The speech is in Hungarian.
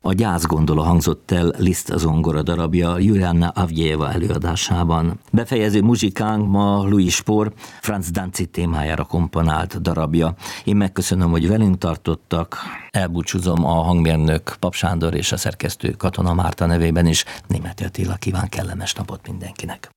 A Gyászgondoló hangzott el Liszt zongora darabja Julianna Avgyejeva előadásában. Befejező muzsikánk ma Louis Spohr, Franz Danzig témájára komponált darabja. Én megköszönöm, hogy velünk tartottak. Elbúcsúzom a hangmérnök Pap Sándor és a szerkesztő Katona Márta nevében is. Németh Attila kíván kellemes napot mindenkinek.